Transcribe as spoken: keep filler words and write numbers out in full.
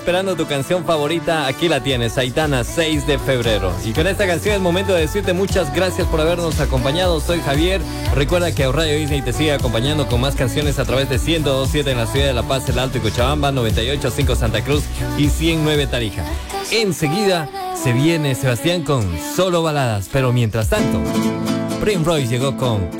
Esperando tu canción favorita, aquí la tienes, Aitana, seis de febrero. Y con esta canción es momento de decirte muchas gracias por habernos acompañado. Soy Javier. Recuerda que Radio Disney te sigue acompañando con más canciones a través de ciento dos punto siete en la ciudad de La Paz, El Alto y Cochabamba, noventa y ocho punto cinco Santa Cruz y ciento nueve Tarija. Enseguida se viene Sebastián con Solo Baladas, pero mientras tanto, Prince Royce llegó con